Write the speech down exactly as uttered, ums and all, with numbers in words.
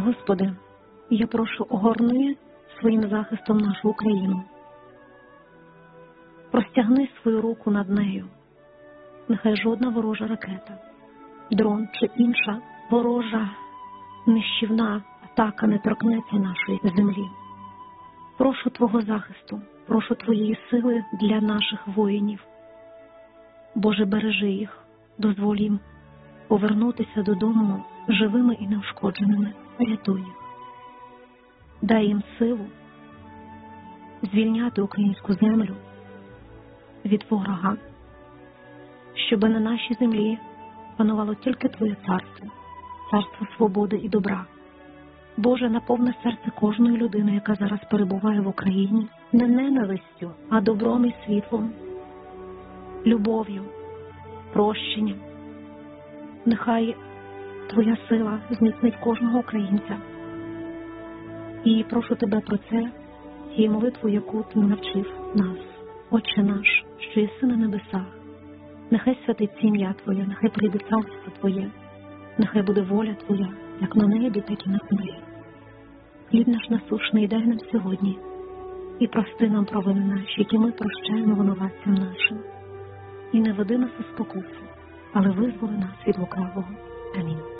Господи, я прошу, огорни своїм захистом нашу Україну. Простягни свою руку над нею. Нехай жодна ворожа ракета, дрон чи інша ворожа нищівна атака не торкнеться нашої землі. Прошу Твого захисту, прошу Твоєї сили для наших воїнів. Боже, бережи їх, дозволь їм повернутися додому живими і неушкодженими. Рятуй їх. Дай їм силу звільняти українську землю від ворога, щоби на нашій землі панувало тільки Твоє царство, царство свободи і добра. Боже, наповни серце кожної людини, яка зараз перебуває в Україні, не ненавистю, а добром і світлом, любов'ю, прощенням. Нехай Твоя сила зміцнить кожного українця. І прошу Тебе про це, тією молитвою, яку Ти навчив нас. Отче наш, що єси на небесах, нехай святиться ім'я Твоє, нехай прийде царство Твоє, нехай буде воля Твоя, як на небі, так і на землі. Хліб наш насушний дай нам сьогодні, і прости нам провини наші, які ми прощаємо винуватцям нашим. І не веди нас у спокусу, але визволи нас від лукавого. Амінь.